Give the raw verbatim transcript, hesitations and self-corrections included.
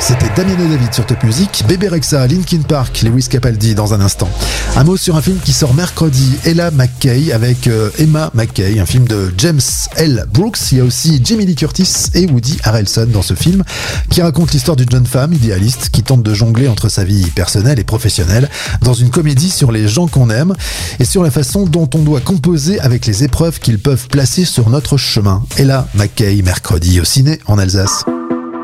C'était Damiano David sur Top Music, Bébé Rexha, Linkin Park, Lewis Capaldi dans un instant. Un mot sur un film qui sort mercredi, Ella McKay avec euh, Emma McKay, un film de James L. Brooks. Il y a aussi Jamie Lee Curtis et Woody Harrelson dans ce film qui raconte l'histoire d'une jeune femme idéaliste qui tente de jongler entre sa vie personnelle et professionnelle dans une comédie sur les gens qu'on aime et sur la façon dont on doit composer avec les épreuves qu'ils peuvent placer sur notre chemin. Ella McKay, mercredi au ciné en Alsace.